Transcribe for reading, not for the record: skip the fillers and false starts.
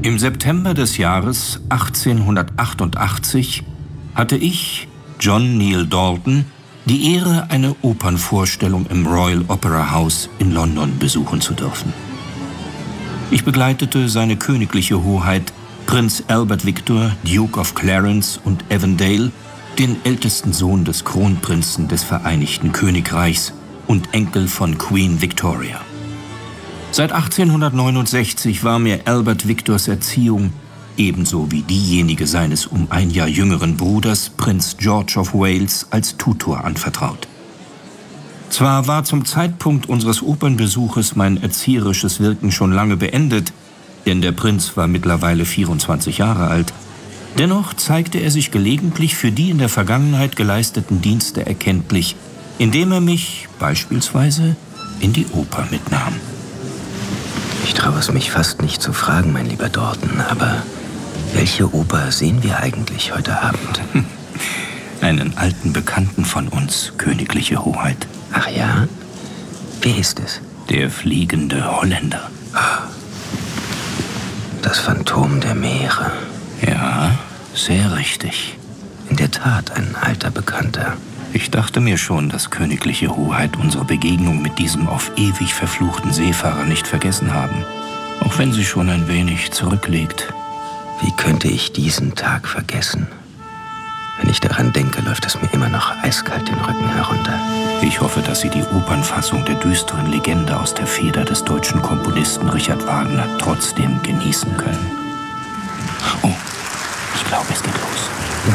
Im September des Jahres 1888 hatte ich, John Neale Dalton, die Ehre, eine Opernvorstellung im Royal Opera House in London besuchen zu dürfen. Ich begleitete seine königliche Hoheit Prinz Albert Victor, Duke of Clarence und Avondale, den ältesten Sohn des Kronprinzen des Vereinigten Königreichs und Enkel von Queen Victoria. Seit 1869 war mir Albert Victors Erziehung, ebenso wie diejenige seines um ein Jahr jüngeren Bruders, Prinz George of Wales, als Tutor anvertraut. Zwar war zum Zeitpunkt unseres Opernbesuches mein erzieherisches Wirken schon lange beendet, denn der Prinz war mittlerweile 24 Jahre alt, dennoch zeigte er sich gelegentlich für die in der Vergangenheit geleisteten Dienste erkenntlich, indem er mich beispielsweise in die Oper mitnahm. Ich traue es mich fast nicht zu fragen, mein lieber Dalton, aber welche Oper sehen wir eigentlich heute Abend? Einen alten Bekannten von uns, königliche Hoheit. Ach ja? Wer ist es? Der fliegende Holländer. Das Phantom der Meere. Ja, sehr richtig. In der Tat ein alter Bekannter. Ich dachte mir schon, dass königliche Hoheit unsere Begegnung mit diesem auf ewig verfluchten Seefahrer nicht vergessen haben. Auch wenn sie schon ein wenig zurückliegt. Wie könnte ich diesen Tag vergessen? Wenn ich daran denke, läuft es mir immer noch eiskalt den Rücken herunter. Ich hoffe, dass Sie die Opernfassung der düsteren Legende aus der Feder des deutschen Komponisten Richard Wagner trotzdem genießen können. Oh, ich glaube, es geht los.